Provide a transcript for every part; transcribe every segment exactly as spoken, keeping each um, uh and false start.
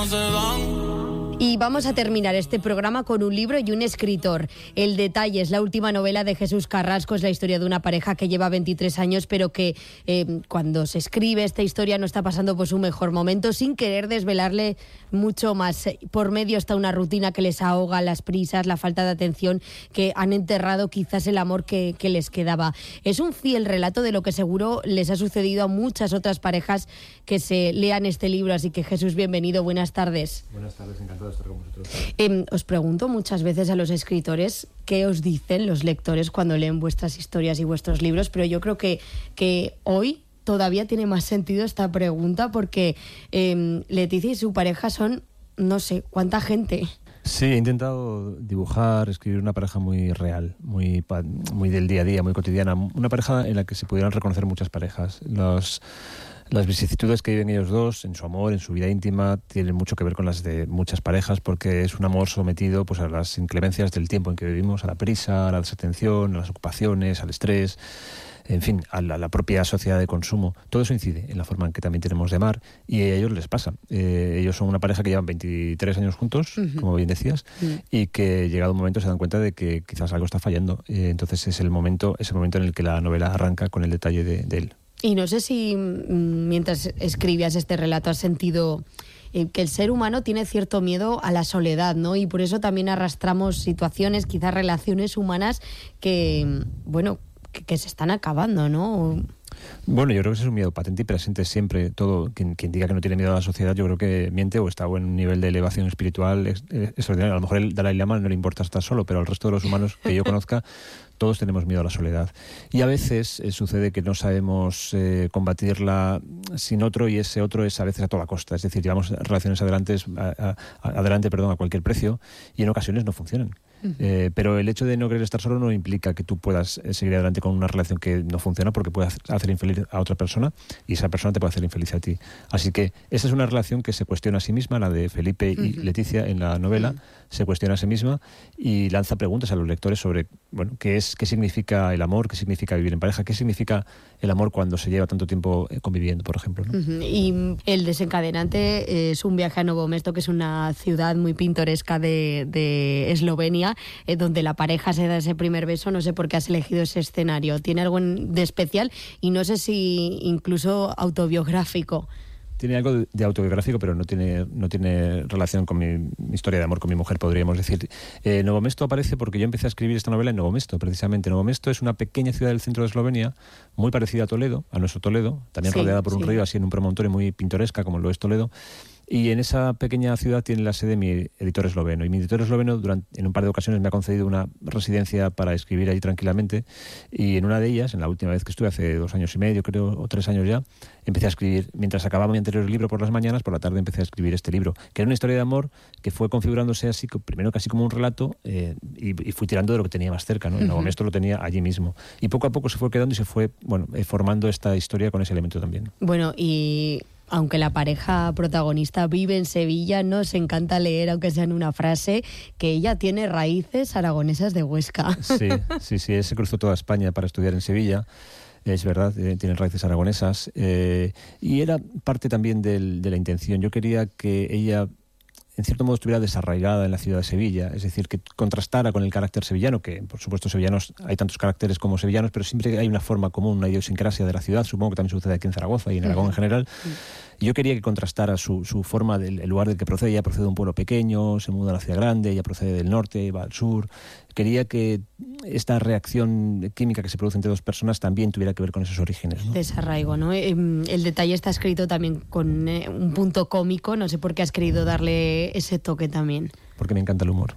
se dan. Y vamos a terminar este programa con un libro y un escritor. El Detalle es la última novela de Jesús Carrasco. Es la historia de una pareja que lleva veintitrés años, pero que eh, cuando se escribe esta historia no está pasando por su mejor momento, sin querer desvelarle mucho más. Por medio está una rutina que les ahoga, las prisas, la falta de atención, que han enterrado quizás el amor que, que les quedaba. Es un fiel relato de lo que seguro les ha sucedido a muchas otras parejas que se lean este libro. Así que, Jesús, bienvenido. Buenas tardes. Buenas tardes, encantado de estar con vosotros. Eh, os pregunto muchas veces a los escritores qué os dicen los lectores cuando leen vuestras historias y vuestros libros, pero yo creo que, que hoy todavía tiene más sentido esta pregunta porque eh, Leticia y su pareja son, no sé, ¿cuánta gente? Sí, he intentado dibujar, escribir una pareja muy real, muy, muy del día a día, muy cotidiana, una pareja en la que se pudieran reconocer muchas parejas. Los... Las vicisitudes que viven ellos dos en su amor, en su vida íntima, tienen mucho que ver con las de muchas parejas, porque es un amor sometido pues, a las inclemencias del tiempo en que vivimos, a la prisa, a la desatención, a las ocupaciones, al estrés, en fin, a la, a la propia sociedad de consumo. Todo eso incide en la forma en que también tenemos de amar, y a ellos les pasa. Eh, ellos son una pareja que llevan veintitrés años juntos, uh-huh. como bien decías, uh-huh. y que llegado un momento se dan cuenta de que quizás algo está fallando. Eh, entonces es el momento, es el momento en el que la novela arranca con el detalle de, de él. Y no sé si mientras escribías este relato has sentido eh, que el ser humano tiene cierto miedo a la soledad, ¿no? Y por eso también arrastramos situaciones, quizás relaciones humanas que, bueno, que, que se están acabando, ¿no? Bueno, yo creo que es un miedo patente y presente siempre. Todo quien, quien diga que no tiene miedo a la sociedad, yo creo que miente o está en un nivel de elevación espiritual extraordinario. A lo mejor el Dalai Lama no le importa estar solo, pero al resto de los humanos que yo conozca, todos tenemos miedo a la soledad. Y a veces eh, sucede que no sabemos eh, combatirla sin otro, y ese otro es a veces a toda costa. Es decir, llevamos relaciones adelante, a, a, adelante perdón, a cualquier precio, y en ocasiones no funcionan. Uh-huh. Eh, pero el hecho de no querer estar solo no implica que tú puedas eh, seguir adelante con una relación que no funciona, porque puede hacer infeliz a otra persona y esa persona te puede hacer infeliz a ti. Así que esa es una relación que se cuestiona a sí misma, la de Felipe y uh-huh. Leticia en la novela. Uh-huh. Se cuestiona a sí misma y lanza preguntas a los lectores sobre, bueno, qué es, qué significa el amor, qué significa vivir en pareja, qué significa el amor cuando se lleva tanto tiempo conviviendo, por ejemplo, ¿no? Uh-huh. Y el desencadenante es un viaje a Novo Mesto, que es una ciudad muy pintoresca de, de Eslovenia, eh, donde la pareja se da ese primer beso. No sé por qué has elegido ese escenario. ¿Tiene algo de especial? Y no sé si incluso autobiográfico. Tiene algo de autobiográfico, pero no tiene no tiene relación con mi, mi historia de amor con mi mujer, podríamos decir. Eh, Novo Mesto aparece porque yo empecé a escribir esta novela en Novo Mesto, precisamente. Novo Mesto es una pequeña ciudad del centro de Eslovenia, muy parecida a Toledo, a nuestro Toledo, también sí, rodeada por sí. un río, así en un promontorio muy pintoresca, como lo es Toledo. Y en esa pequeña ciudad tiene la sede mi editor esloveno. Y mi editor esloveno durante, en un par de ocasiones me ha concedido una residencia para escribir allí tranquilamente. Y en una de ellas, en la última vez que estuve, hace dos años y medio, creo, o tres años ya, empecé a escribir. Mientras acababa mi anterior libro por las mañanas, por la tarde empecé a escribir este libro, que era una historia de amor que fue configurándose así, primero casi como un relato, eh, y, y fui tirando de lo que tenía más cerca, ¿no? En Novo Mesto lo tenía allí mismo. Y poco a poco se fue quedando y se fue, bueno, eh, formando esta historia con ese elemento también. Bueno, y aunque la pareja protagonista vive en Sevilla, nos encanta leer, aunque sea en una frase, que ella tiene raíces aragonesas de Huesca. Sí, sí, sí, se cruzó toda España para estudiar en Sevilla. Es verdad, eh, tiene raíces aragonesas. Eh, y era parte también del, de la intención. Yo quería que ella, en cierto modo, estuviera desarraigada en la ciudad de Sevilla, es decir, que contrastara con el carácter sevillano, que por supuesto sevillanos hay tantos caracteres como sevillanos, pero siempre hay una forma común, una idiosincrasia de la ciudad. Supongo que también sucede aquí en Zaragoza y en Aragón en general. Yo quería que contrastara su, su forma del el lugar del que procede. Ella procede de un pueblo pequeño, se muda a la ciudad grande, ella procede del norte, va al sur. Quería que esta reacción química que se produce entre dos personas también tuviera que ver con esos orígenes, ¿no? Desarraigo, ¿no? El detalle está escrito también con un punto cómico. No sé por qué has querido darle ese toque también. Porque me encanta el humor.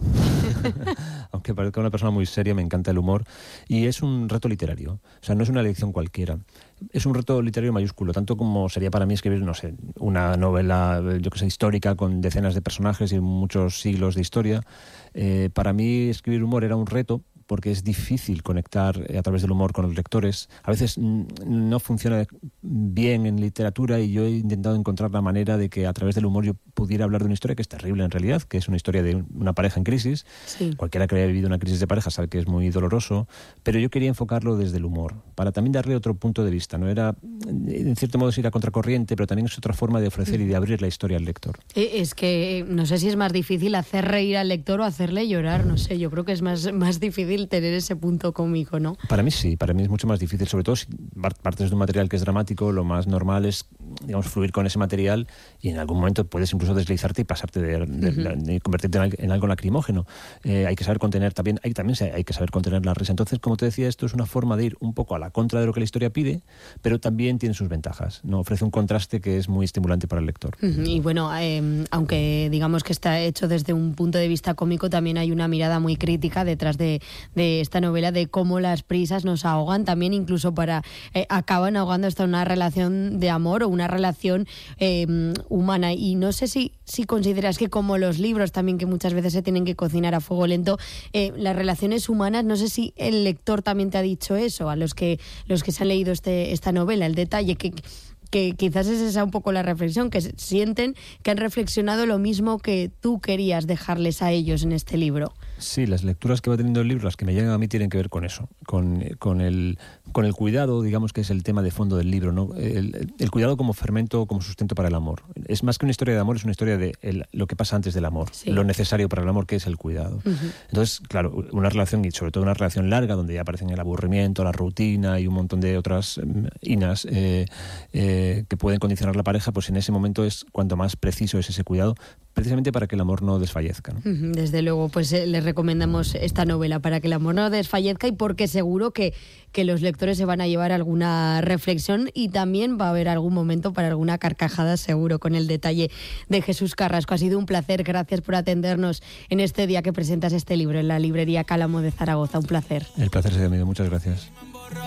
Aunque parezca una persona muy seria, me encanta el humor. Y es un reto literario. O sea, no es una lección cualquiera. Es un reto literario mayúsculo, tanto como sería para mí escribir, no sé, una novela, yo que sé, histórica, con decenas de personajes y muchos siglos de historia. Eh, para mí escribir humor era un reto, porque es difícil conectar a través del humor con los lectores. A veces no funciona bien en literatura y yo he intentado encontrar la manera de que a través del humor yo pudiera hablar de una historia que es terrible en realidad, que es una historia de una pareja en crisis. Sí. Cualquiera que haya vivido una crisis de pareja sabe que es muy doloroso, pero yo quería enfocarlo desde el humor, para también darle otro punto de vista. No era, en cierto modo, ir a contracorriente, pero también es otra forma de ofrecer y de abrir la historia al lector. Es que no sé si es más difícil hacer reír al lector o hacerle llorar, no sé, yo creo que es más, más difícil tener ese punto cómico, ¿no? Para mí sí, para mí es mucho más difícil, sobre todo si partes de un material que es dramático, lo más normal es, digamos, fluir con ese material y en algún momento puedes incluso deslizarte y pasarte de, de, uh-huh. de, de convertirte en, en algo lacrimógeno. Eh, hay que saber contener también, hay, también hay que saber contener la risa. Entonces, como te decía, esto es una forma de ir un poco a la contra de lo que la historia pide, pero también tiene sus ventajas, ¿no? Ofrece un contraste que es muy estimulante para el lector. Uh-huh. Y bueno, eh, aunque digamos que está hecho desde un punto de vista cómico, también hay una mirada muy crítica detrás de, de esta novela, de cómo las prisas nos ahogan, también incluso para eh, acaban ahogando hasta una relación de amor o una relación eh, humana. Y no sé si, si consideras que, como los libros también, que muchas veces se tienen que cocinar a fuego lento, eh, las relaciones humanas, no sé si el lector también te ha dicho eso, a los que los que se han leído este, esta novela, el detalle, que, que quizás es esa un poco la reflexión, que sienten que han reflexionado lo mismo que tú querías dejarles a ellos en este libro. Sí, las lecturas que va teniendo el libro, las que me llegan a mí, tienen que ver con eso, con, con, el, con el cuidado, digamos, que es el tema de fondo del libro, ¿no? El, el cuidado como fermento, como sustento para el amor. Es más que una historia de amor, es una historia de el, lo que pasa antes del amor, sí. Lo necesario para el amor, que es el cuidado. Uh-huh. Entonces, claro, una relación, y sobre todo una relación larga, donde ya aparecen el aburrimiento, la rutina y un montón de otras um, inas eh, eh, que pueden condicionar la pareja, pues en ese momento es cuanto más preciso es ese cuidado, precisamente para que el amor no desfallezca, ¿no? Uh-huh. Desde luego, pues eh, les recomendamos esta novela para que el amor no desfallezca, y porque seguro que, que los lectores se van a llevar alguna reflexión y también va a haber algún momento para alguna carcajada, seguro, con el detalle de Jesús Carrasco. Ha sido un placer, gracias por atendernos en este día que presentas este libro en la librería Cálamo de Zaragoza. Un placer. El placer se ha tenido, muchas gracias.